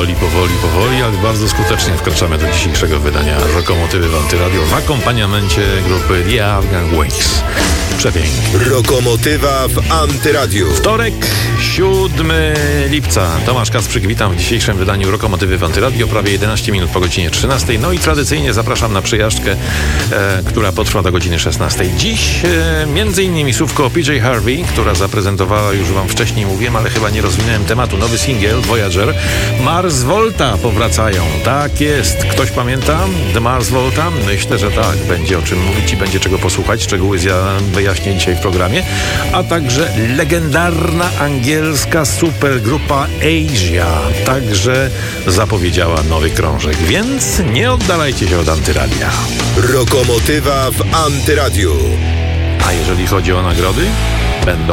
powoli, ale bardzo skutecznie wkraczamy do dzisiejszego wydania Rokomotywy w Antyradiu w akompaniamencie grupy The Afghan Wigs. Przepięknie. Rokomotywa w Antyradiu. Wtorek, 7 lipca. Tomasz Kacprzyk, witam w dzisiejszym wydaniu Rokomotywy w Antyradiu. Prawie 11 minut po godzinie 13. No i tradycyjnie zapraszam na przejażdżkę, która potrwa do godziny 16. Dziś między innymi słówko o PJ Harvey, która zaprezentowała, już wam wcześniej mówiłem, ale chyba nie rozwinąłem tematu, nowy singiel Voyager. Mars Volta powracają. Tak jest. Ktoś pamięta The Mars Volta? Myślę, że tak. Będzie o czym mówić i będzie czego posłuchać. Szczegóły wyjaśnię dzisiaj w programie. A także legendarna angielska supergrupa Asia także zapowiedziała nowy krążek. Więc nie oddalajcie się od Antyradia. Rokomotywa w Antyradiu. A jeżeli chodzi o nagrody, będą